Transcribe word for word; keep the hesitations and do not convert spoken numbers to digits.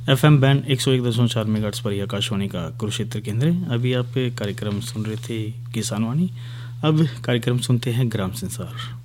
FM band एक सौ एक दशमलव चार मेगाहर्ट्ज़ पर आकाशवाणी का कुरुक्षेत्र केंद्र है। अभी आप कार्यक्रम सुन रहे थे किसान वाणी। अब कार्यक्रम सुनते हैं ग्राम संसार।